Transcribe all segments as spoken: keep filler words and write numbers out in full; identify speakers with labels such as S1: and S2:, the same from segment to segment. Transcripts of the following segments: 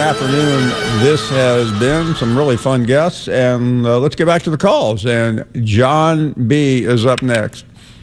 S1: afternoon this has been. Some really fun guests. And uh, let's get back to the calls. And John B. is up next.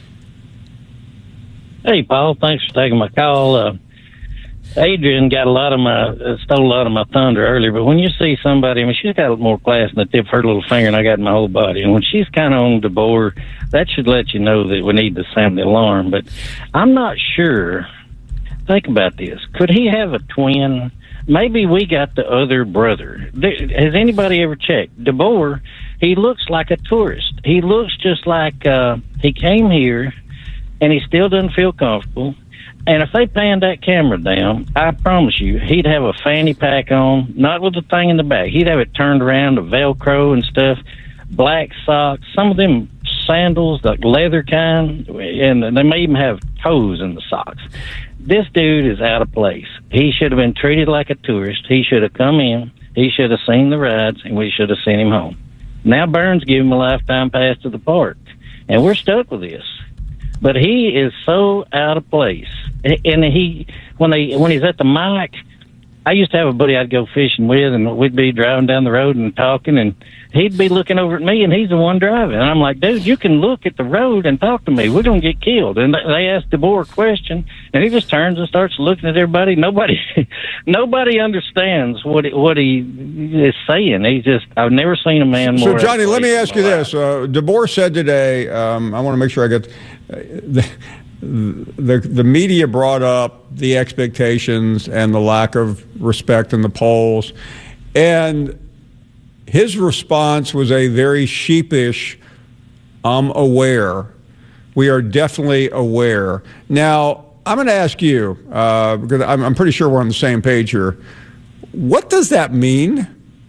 S2: Hey, Paul. Thanks for taking my call. Uh, Adrian got a lot of my, uh, stole a lot of my thunder earlier. But when you see somebody, I mean, she's got more class than the tip of her little finger, and I got my whole body. And when she's kind of on DeBoer, that should let you know that we need to sound the alarm. But I'm not sure. Think about this. Could he have a twin? Maybe we got the other brother. Has anybody ever checked? DeBoer, he looks like a tourist. He looks just like uh, he came here, and he still doesn't feel comfortable. And if they panned that camera down, I promise you, he'd have a fanny pack on, not with the thing in the back. He'd have it turned around, the Velcro and stuff, black socks, some of them sandals, the leather kind, and they may even have toes in the socks. This dude is out of place. He should have been treated like a tourist. He should have come in. He should have seen the rides, and we should have sent him home. Now Burns gave him a lifetime pass to the park, and we're stuck with this. But he is so out of place. And he, when they, when he's at the mic, I used to have a buddy I'd go fishing with, and we'd be driving down the road and talking, and he'd be looking over at me, and he's the one driving. And I'm like, dude, you can look at the road and talk to me. We're going to get killed. And they asked DeBoer a question, and he just turns and starts looking at everybody. Nobody nobody understands what he, what he is saying. He just, I've never seen a man more.
S1: So, Johnny, let me ask you this. Uh, DeBoer said today, um, I want to make sure I get uh, the, the the media brought up the expectations and the lack of respect in the polls, and his response was a very sheepish, I'm aware. We are definitely aware. Now, I'm going to ask you, uh, because I'm, I'm pretty sure we're on the same page here. What does that mean?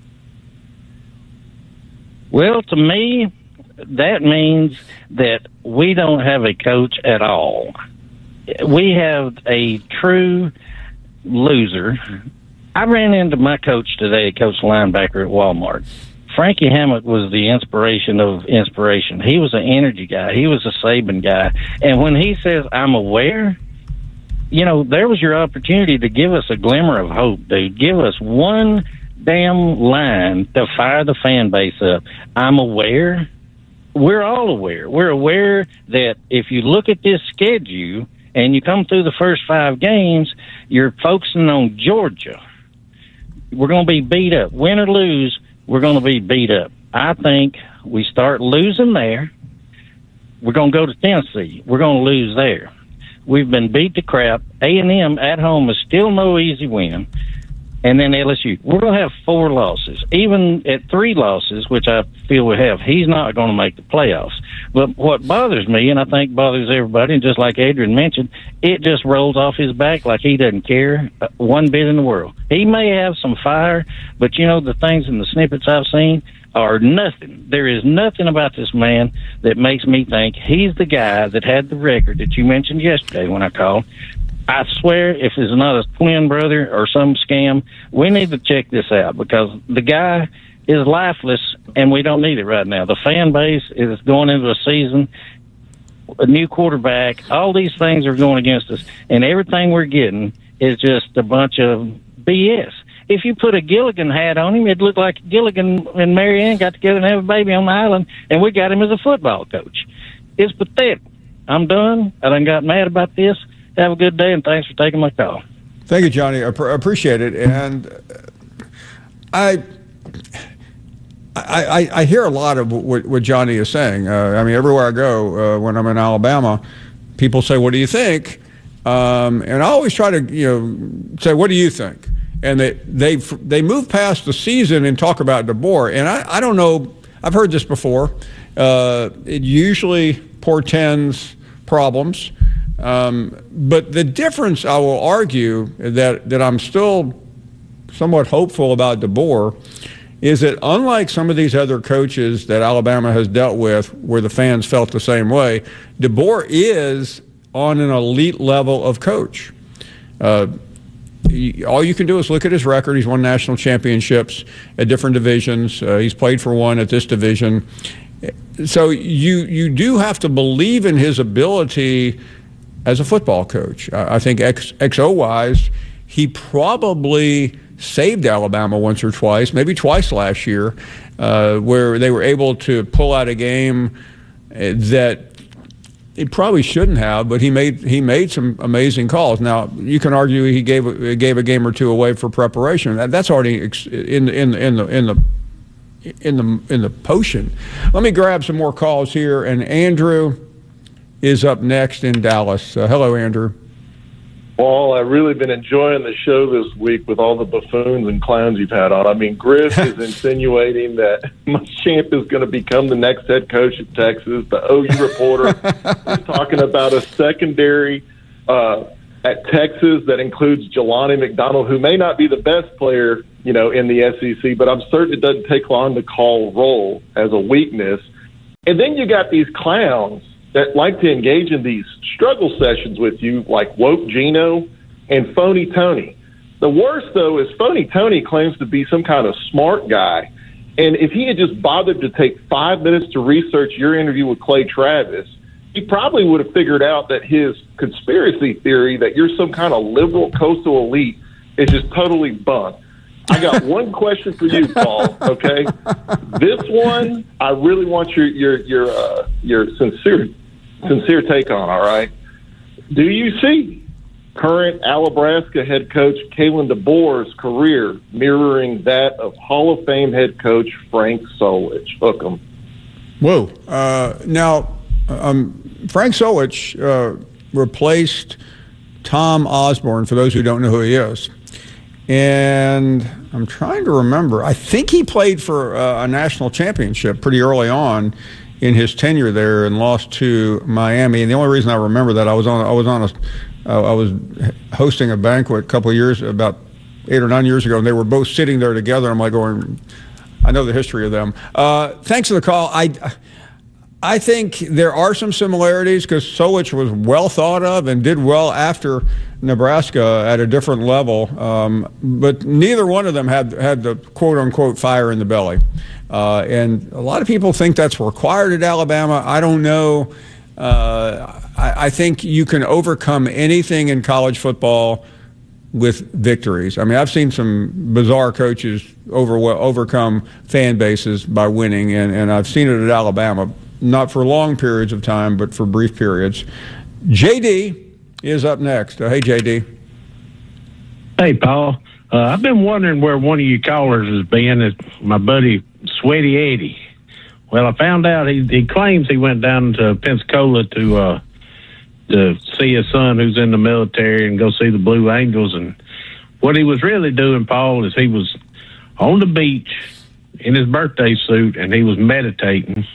S2: Well, to me, that means that we don't have a coach at all. We have a true loser. I ran into my coach today, coach linebacker at Walmart. Frankie Hammett was the inspiration of inspiration. He was an energy guy. He was a Saban guy. And when he says, I'm aware, you know, there was your opportunity to give us a glimmer of hope, dude. Give us one damn line to fire the fan base up. I'm aware. We're all aware. We're aware that if you look at this schedule and you come through the first five games, you're focusing on Georgia. We're going to be beat up. Win or lose, we're going to be beat up. I think we start losing there. We're going to go to Tennessee. We're going to lose there. We've been beat to crap. A and M at home is still no easy win. And then L S U. We're going to have four losses. Even at three losses, which I feel we have, he's not going to make the playoffs. But what bothers me, and I think bothers everybody, and just like Adrian mentioned, it just rolls off his back like he doesn't care one bit in the world. He may have some fire, but, you know, the things in the snippets I've seen are nothing. There is nothing about this man that makes me think he's the guy that had the record that you mentioned yesterday when I called. I swear, if it's not a twin brother or some scam, we need to check this out, because the guy is lifeless, and we don't need it right now. The fan base is going into a season, a new quarterback. All these things are going against us, and everything we're getting is just a bunch of B S. If you put a Gilligan hat on him, it'd look like Gilligan and Marianne got together and have a baby on the island, and we got him as a football coach. It's pathetic. I'm done. I done got mad about this. Have a good day, and thanks for taking my call.
S1: Thank you, Johnny. I pr- appreciate it. And I, I, I hear a lot of what, what Johnny is saying. Uh, I mean, everywhere I go, uh, when I'm in Alabama, people say, "What do you think?" Um, and I always try to, you know, say, "What do you think?" And they they they move past the season and talk about DeBoer. And I, I don't know. I've heard this before. Uh, it usually portends problems. Um, but the difference, I will argue, that, that I'm still somewhat hopeful about DeBoer is that unlike some of these other coaches that Alabama has dealt with where the fans felt the same way, DeBoer is on an elite level of coach. Uh, he, all you can do is look at his record. He's won national championships at different divisions. Uh, he's played for one at this division. So you you do have to believe in his ability as a football coach. I think X, X O wise, he probably saved Alabama once or twice, maybe twice last year, uh, where they were able to pull out a game that he probably shouldn't have, but he made he made some amazing calls. Now you can argue he gave a, gave a game or two away for preparation. That, that's already in in in the in the in the in the potion. Let me grab some more calls here, and Andrew is up next in Dallas. Uh, hello, Andrew.
S3: Paul, I've really been enjoying the show this week with all the buffoons and clowns you've had on. I mean, Griff is insinuating that Muschamp is going to become the next head coach at Texas. The O U reporter is talking about a secondary uh, at Texas that includes Jelani McDonald, who may not be the best player, you know, in the S E C, but I'm certain it doesn't take long to call roll as a weakness. And then you got these clowns that like to engage in these struggle sessions with you, like Woke Gino and Phony Tony. The worst, though, is Phony Tony claims to be some kind of smart guy. And if he had just bothered to take five minutes to research your interview with Clay Travis, he probably would have figured out that his conspiracy theory that you're some kind of liberal coastal elite is just totally bunk. I got one question for you, Paul, okay? This one, I really want your your your uh, your sincere sincere take on, all right? Do you see current Alabraska head coach Kalen DeBoer's career mirroring that of Hall of Fame head coach Frank Solich? Hook 'em.
S1: Whoa. Uh, now, um, Frank Solich uh, replaced Tom Osborne, for those who don't know who he is. And I'm trying to remember. I think he played for uh, a national championship pretty early on in his tenure there and lost to Miami. And the only reason I remember that I was on I was on a uh, I was hosting a banquet a couple of years about eight or nine years ago, and they were both sitting there together. I'm like going, I know the history of them. Uh, thanks for the call. I. I think there are some similarities because Solich was well thought of and did well after Nebraska at a different level, um, but neither one of them had had the quote-unquote fire in the belly. Uh, and a lot of people think that's required at Alabama. I don't know. Uh, I, I think you can overcome anything in college football with victories. I mean, I've seen some bizarre coaches over, overcome fan bases by winning, and, and I've seen it at Alabama. Not for long periods of time, but for brief periods. J D is up next. Uh, hey, J D.
S4: Hey, Paul. Uh, I've been wondering where one of you callers has been. It's my buddy Sweaty Eddie. Well, I found out he, he claims he went down to Pensacola to uh, to see his son who's in the military and go see the Blue Angels. And what he was really doing, Paul, is he was on the beach in his birthday suit and he was meditating.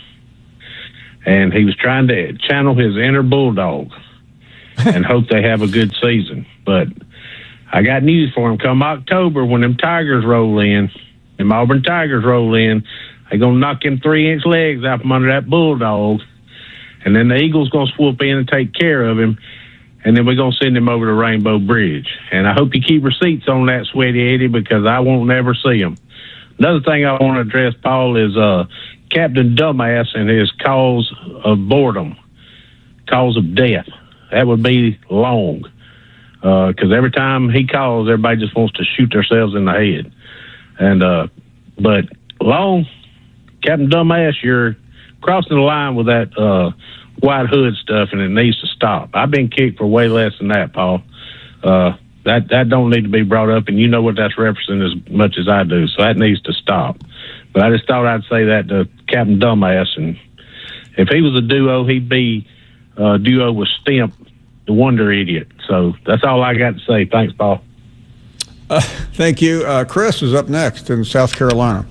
S4: And he was trying to channel his inner bulldog and hope they have a good season. But I got news for him. Come October, when them Tigers roll in, them Auburn Tigers roll in, they're going to knock him three-inch legs out from under that bulldog. And then the Eagles going to swoop in and take care of him. And then we're going to send him over to Rainbow Bridge. And I hope you keep receipts on that, Sweaty Eddie, because I won't never see him. Another thing I want to address, Paul, is uh, Captain Dumbass and his cause of boredom, cause of death. That would be Long, because uh, every time he calls, everybody just wants to shoot themselves in the head. And uh, but Long, Captain Dumbass, you're crossing the line with that uh, white hood stuff, and it needs to stop. I've been kicked for way less than that, Paul. Uh, that that don't need to be brought up, and you know what that's referencing as much as I do, so that needs to stop. But I just thought I'd say that to Captain Dumbass, and if he was a duo, he'd be a duo with Stimp, the Wonder Idiot. So that's all I got to say. Thanks, Paul.
S1: Uh, thank you. Uh, Chris is up next in South Carolina.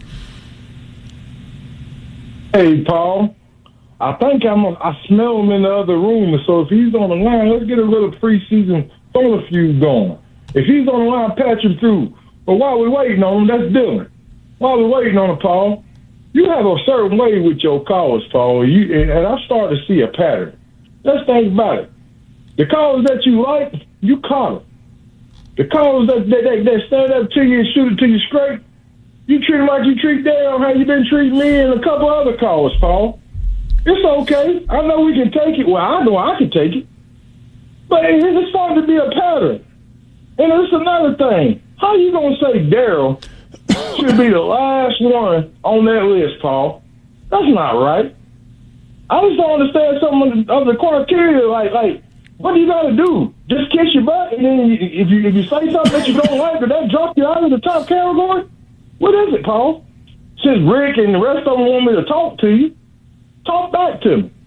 S5: Hey, Paul. I think I'm. A, I smell him in the other room, so if he's on the line, let's get a little preseason solar fuse going. If he's on the line, patch him through. But while we're waiting on him, that's Dylan. While we're waiting on it, Paul, you have a certain way with your callers, Paul, you, and I'm starting to see a pattern. Let's think about it. The callers that you like, you call them. The callers that, that, that, that stand up to you and shoot it to you straight, you treat them like you treat them, how you been treating me and a couple other callers, Paul. It's okay. I know we can take it. Well, I know I can take it. But it's starting to be a pattern. And it's another thing. How you gonna say Daryl should be the last one on that list, Paul? That's not right. I just don't understand some of the, of the criteria. Like, like, what do you got to do? Just kiss your butt, and then you, if you if you say something that you don't like, or that drop you out of the top category? What is it, Paul? Since Rick and the rest of them want me to talk to you, talk back to me.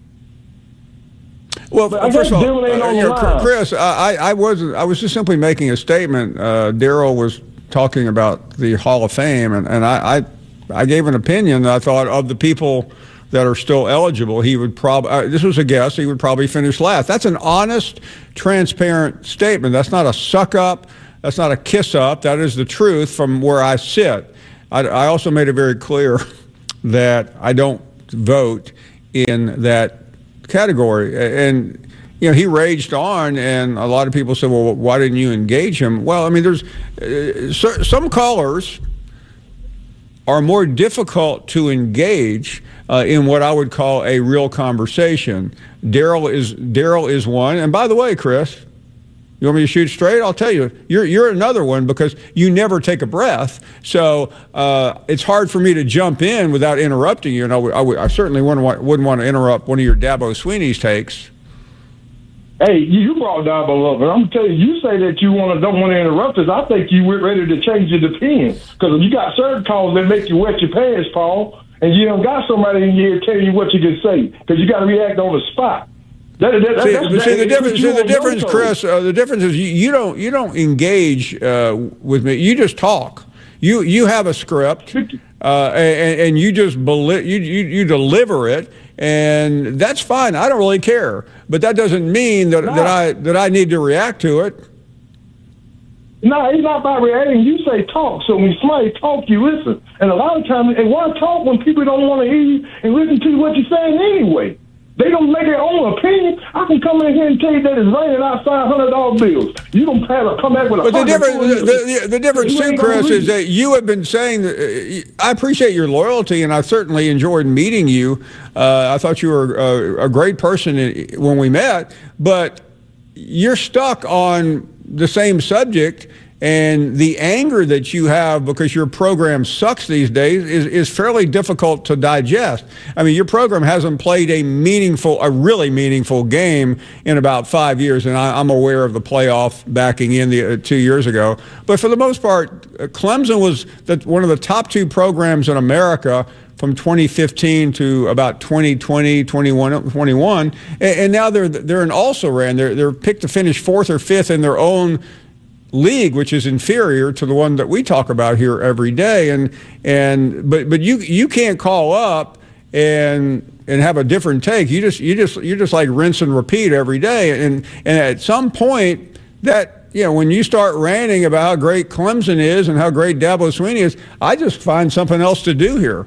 S1: Well,
S5: But I
S1: first of
S5: guess
S1: all,
S5: Dylan ain't
S1: uh,
S5: on
S1: you
S5: the
S1: know,
S5: line.
S1: Chris, I, I wasn't. I was just simply making a statement. Uh, Daryl was talking about the Hall of Fame, and, and I, I, I gave an opinion that I thought of the people that are still eligible, he would probably. Uh, this was a guess. He would probably finish last. That's an honest, transparent statement. That's not a suck up. That's not a kiss up. That is the truth from where I sit. I, I also made it very clear that I don't vote in that category. And, you know, he raged on, and a lot of people said, well, why didn't you engage him? Well, I mean, there's uh, some callers are more difficult to engage uh, in what I would call a real conversation. Daryl is Daryl is one. And by the way, Chris, you want me to shoot straight? I'll tell you, you're you're another one because you never take a breath. So uh, it's hard for me to jump in without interrupting you. And I, w- I, w- I certainly wouldn't want, wouldn't want to interrupt one of your Dabo Sweeney's takes.
S5: Hey, you brought Dabo up, and I'm telling you, you say that you want to don't want to interrupt us. I think you were ready to change your opinion because you got certain calls that make you wet your pants, Paul, and you don't got somebody in here telling you what you can say because you got to react on the spot. That, that,
S1: see,
S5: that's,
S1: see, the
S5: that,
S1: difference, see, the difference,
S5: no
S1: Chris. Uh, the difference is you, you don't you don't engage uh, with me. You just talk. You you have a script, uh, and, and you just beli- you, you you deliver it, and that's fine. I don't really care, but that doesn't mean that,
S5: No.
S1: that I that I need to react to it.
S5: No, it's not about reacting. You say talk, so when somebody talk, you listen. And a lot of times, and why talk when people don't want to hear you and listen to what you're saying anyway? They don't make their own opinion. I can come in here and tell you that it's raining outside hundred dollar bills. You don't have to come back with a.
S1: But the
S5: hundred
S1: difference,
S5: bills.
S1: the, the, the difference
S5: You
S1: too,
S5: ain't gonna
S1: Chris,
S5: read
S1: is
S5: it.
S1: that you have been saying that. Uh, I appreciate your loyalty, and I certainly enjoyed meeting you. Uh, I thought you were a, a great person in, when we met, but you're stuck on the same subject. And the anger that you have because your program sucks these days is, is fairly difficult to digest. I mean, your program hasn't played a meaningful, a really meaningful game in about five years, and I, I'm aware of the playoff backing in the, uh, two years ago. But for the most part, uh, Clemson was the, one of the top two programs in America from twenty fifteen to about twenty twenty, twenty-one, twenty-one, and, and now they're they're an also-ran. They're they're picked to finish fourth or fifth in their own league, which is inferior to the one that we talk about here every day. And and but but you you can't call up and and have a different take. You just you just you just like rinse and repeat every day. And and at some point that, you know, when you start ranting about how great Clemson is and how great Dabo Sweeney is, I just find something else to do here.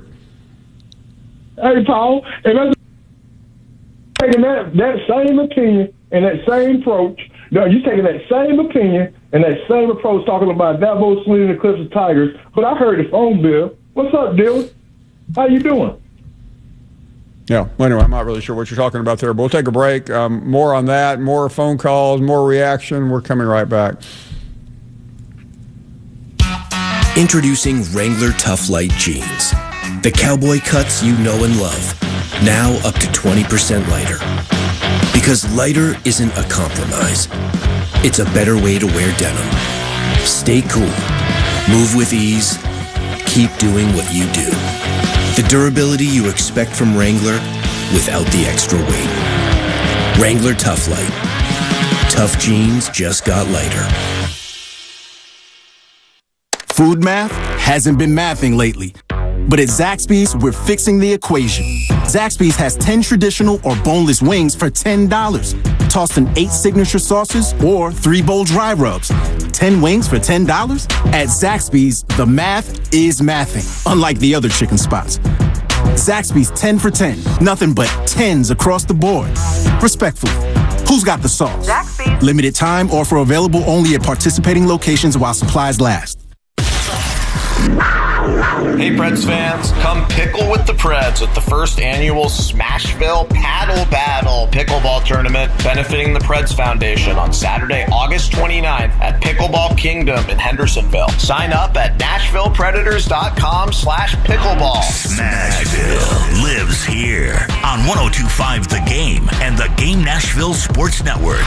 S5: Hey, Paul, and that's taking that, that same opinion and that same approach. No, you're taking that same opinion and that same approach talking about Dabo Sweeney and the Clemson Tigers. But I heard the phone bill. What's up, Dylan? How you doing?
S1: Yeah, well, anyway, I'm not really sure what you're talking about there, but we'll take a break. Um, more on that, more phone calls, more reaction. We're coming right back.
S6: Introducing Wrangler Tough Light Jeans. The cowboy cuts you know and love. Now up to twenty percent lighter. Because lighter isn't a compromise. It's a better way to wear denim. Stay cool. Move with ease. Keep doing what you do. The durability you expect from Wrangler without the extra weight. Wrangler Tough Light. Tough jeans just got lighter.
S7: Food math hasn't been mathing lately. But at Zaxby's, we're fixing the equation. Zaxby's has ten traditional or boneless wings for ten dollars. Tossed in eight signature sauces or three bowl dry rubs. ten wings for ten dollars? At Zaxby's, the math is mathing, unlike the other chicken spots. Zaxby's ten for ten. Nothing but tens across the board. Respectfully, who's got the sauce?
S8: Zaxby's.
S7: Limited time offer available only at participating locations while supplies last.
S8: Hey Preds fans, come pickle with the Preds at the first annual Smashville Paddle Battle Pickleball Tournament benefiting the Preds Foundation on Saturday, August twenty-ninth at Pickleball Kingdom in Hendersonville. Sign up at nashville predators dot com slash pickleball.
S9: Smashville lives here on one oh two point five The Game and the Game Nashville Sports Network.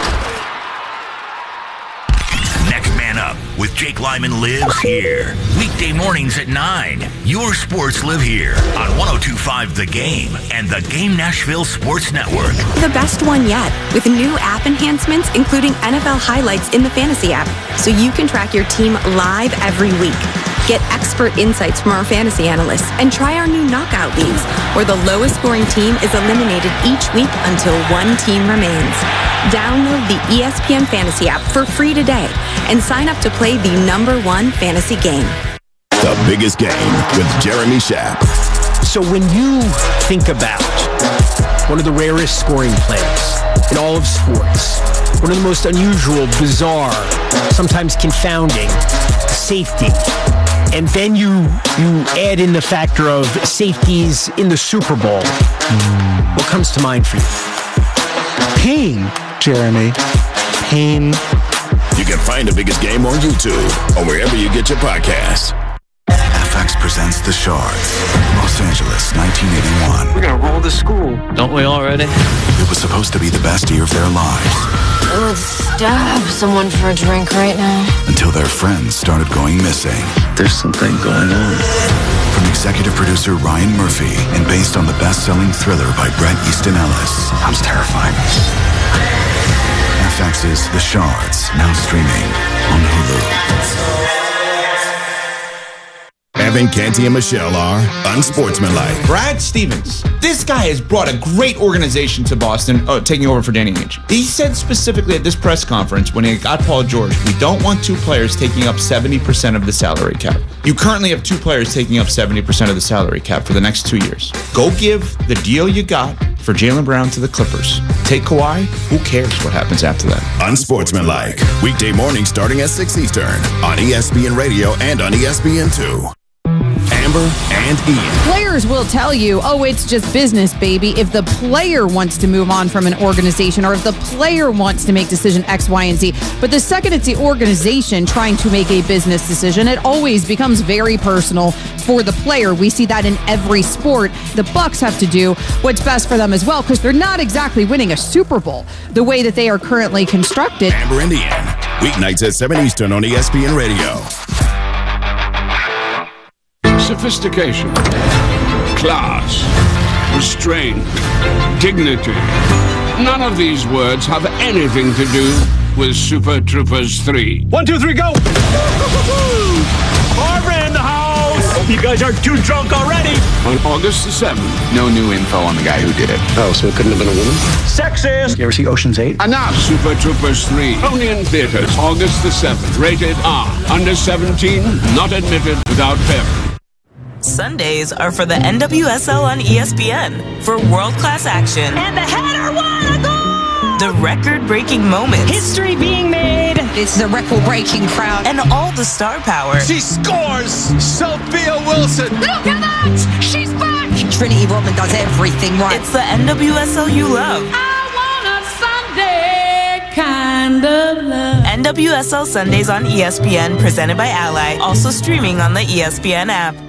S9: Next Man Up with Jake Lyman lives here. Weekday mornings at nine. Your sports live here on one oh two point five The Game and the Game Nashville Sports Network.
S10: The best one yet, with new app enhancements, including N F L highlights in the Fantasy app, so you can track your team live every week. Get expert insights from our fantasy analysts and try our new knockout leagues, where the lowest scoring team is eliminated each week until one team remains. Download the E S P N Fantasy app for free today and sign up to play the number one fantasy game.
S11: The Biggest Game with Jeremy Schaap.
S12: So when you think about one of the rarest scoring plays in all of sports, one of the most unusual, bizarre, sometimes confounding, safety, and then you you add in the factor of safeties in the Super Bowl, what comes to mind for you?
S13: Pain, Jeremy. Pain.
S11: You can find The Biggest Game on YouTube or wherever you get your podcasts.
S14: F X presents The Shards, Los Angeles, nineteen eighty-one.
S15: We're gonna roll the school, don't we already?
S14: It was supposed to be the best year of their lives.
S16: I would stab someone for a drink right now.
S14: Until their friends started going missing.
S15: There's something going on.
S14: From executive producer Ryan Murphy and based on the best-selling thriller by Bret Easton Ellis. Sounds terrifying. F X's The Shards, now streaming on Hulu.
S11: Evan Canty and Michelle are unsportsmanlike.
S17: Brad Stevens, this guy has brought a great organization to Boston, oh, taking over for Danny Ainge. He said specifically at this press conference when he got Paul George, we don't want two players taking up seventy percent of the salary cap. You currently have two players taking up seventy percent of the salary cap for the next two years. Go give the deal you got for Jaylen Brown to the Clippers. Take Kawhi, who cares what happens after that?
S11: Unsportsmanlike. Weekday mornings starting at six Eastern on E S P N Radio and on E S P N two. Amber and Ian.
S18: Players will tell you, oh, it's just business, baby. If the player wants to move on from an organization or if the player wants to make decision X, Y, and Z. But the second it's the organization trying to make a business decision, it always becomes very personal for the player. We see that in every sport. The Bucks have to do what's best for them as well because they're not exactly winning a Super Bowl the way that they are currently constructed.
S11: Amber and Ian. Weeknights at seven Eastern on E S P N Radio.
S19: Sophistication, class, restraint, dignity. None of these words have anything to do with Super Troopers three.
S20: One, two, three, go! Barbara in the house! Hope you guys aren't too drunk already!
S19: On August the seventh.
S21: No new info on the guy who did it.
S20: Oh, so it couldn't have been a woman? Sexist!
S13: You ever see Ocean's eight?
S19: Enough! Super Troopers three. Only in theaters. August the seventh. Rated R. Under seventeen. Not admitted without parent.
S22: Sundays are for the N W S L on E S P N for world-class action.
S23: And the header won a goal!
S22: The record-breaking moments.
S23: History being made.
S24: It's the record-breaking crowd.
S22: And all the star power.
S20: She scores! Sophia Wilson!
S24: Look at that! She's back! Trinity Rodman does everything right.
S22: It's the N W S L you love.
S23: I want a Sunday kind of love.
S22: N W S L Sundays on E S P N, presented by Ally. Also streaming on the E S P N app.